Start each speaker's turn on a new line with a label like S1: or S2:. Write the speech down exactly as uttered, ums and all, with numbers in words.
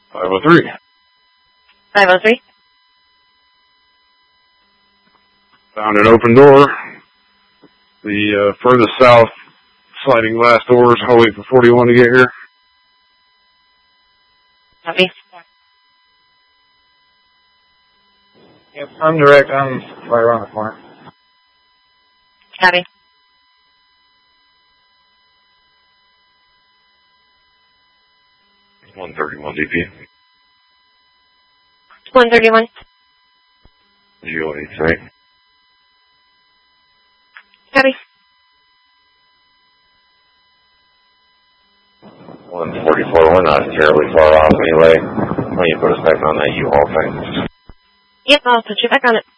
S1: five oh three.
S2: five oh three.
S1: Found an open door. The uh, furthest south sliding glass doors. I'll wait for forty-one to get here.
S2: Copy.
S3: Yep, I'm direct. I'm right around the corner.
S2: Copy.
S1: one thirty-one D P.
S2: one thirty-one.
S1: zero eight three.
S2: Copy.
S1: one forty-four, we're not terribly far off anyway. When you put us back on that U-Haul thing.
S2: Yep, I'll put you back on it.